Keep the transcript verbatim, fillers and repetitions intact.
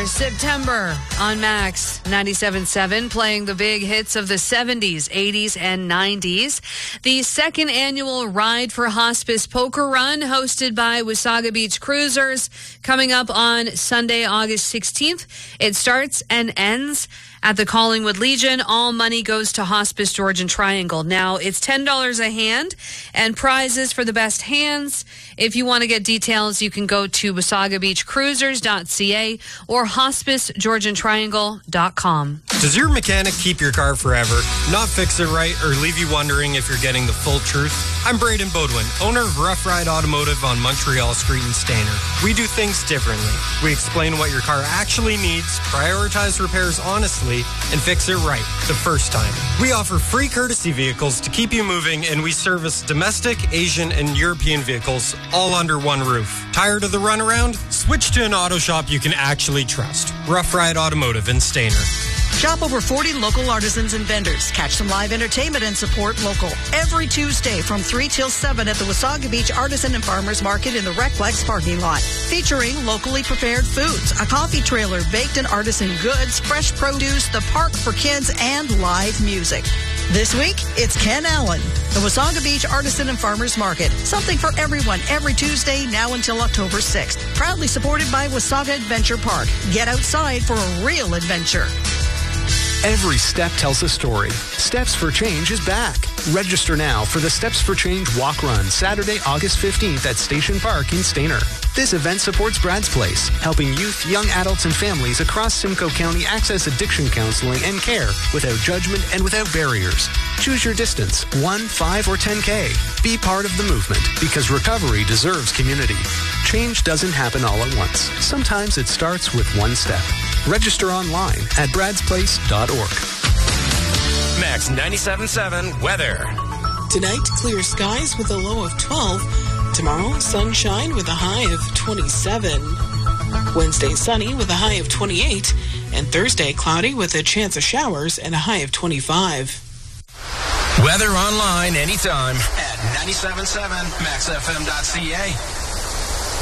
September on Max ninety-seven point seven, playing the big hits of the seventies, eighties, and nineties. The second annual Ride for Hospice Poker Run, hosted by Wasaga Beach Cruisers, coming up on Sunday, August sixteenth. It starts and ends at the Collingwood Legion. All money goes to Hospice Georgian Triangle. Now, it's ten dollars a hand and prizes for the best hands. If you want to get details, you can go to wasaga beach cruisers dot c a or hospice georgian triangle dot com. Does your mechanic keep your car forever, not fix it right, or leave you wondering if you're getting the full truth? I'm Braden Bodwin, owner of Rough Ride Automotive on Montreal Street in Stainer. We do things differently. We explain what your car actually needs, prioritize repairs honestly, and fix it right the first time. We offer free courtesy vehicles to keep you moving, and we service domestic, Asian, and European vehicles all under one roof. Tired of the runaround? Switch to an auto shop you can actually trust. Rough Ride Automotive in Stainer. Shop over forty local artisans and vendors. Catch some live entertainment and support local. Every Tuesday from three till seven at the Wasaga Beach Artisan and Farmers Market in the Reclex parking lot. Featuring locally prepared foods, a coffee trailer, baked and artisan goods, fresh produce, the park for kids, and live music. This week, it's Ken Allen, the Wasaga Beach Artisan and Farmers Market. Something for everyone every Tuesday now until October sixth. Proudly supported by Wasaga Adventure Park. Get outside for a real adventure. Every step tells a story. Steps for Change is back. Register now for the Steps for Change Walk Run, Saturday, August fifteenth at Station Park in Stainer. This event supports Brad's Place, helping youth, young adults, and families across Simcoe County access addiction counseling and care without judgment and without barriers. Choose your distance, one, five, or ten K. Be part of the movement, because recovery deserves community. Change doesn't happen all at once. Sometimes it starts with one step. Register online at brads place dot org. Max ninety-seven point seven weather. Tonight, clear skies with a low of twelve. Tomorrow, sunshine with a high of twenty-seven. Wednesday, sunny with a high of twenty-eight. And Thursday, cloudy with a chance of showers and a high of twenty-five. Weather online anytime at ninety-seven point seven max f m dot c a.